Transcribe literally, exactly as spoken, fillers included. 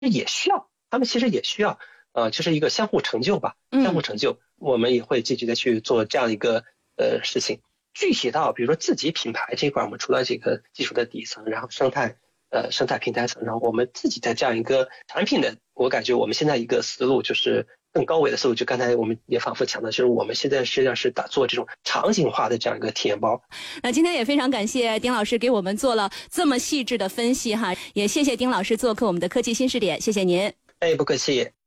也需要，他们其实也需要，呃，就是一个相互成就吧，相互成就，我们也会积极的去做这样一个呃事情。具体到比如说自己品牌这一块，我们除了这个技术的底层，然后生态呃生态平台层，然后我们自己在这样一个产品的，我感觉我们现在一个思路就是更高维的思路，就刚才我们也反复强调，就是我们现在实际上是打做这种场景化的这样一个体验包。 那今天也非常感谢丁老师给我们做了这么细致的分析哈，也谢谢丁老师做客我们的科技新视点，谢谢您。 哎，不客气。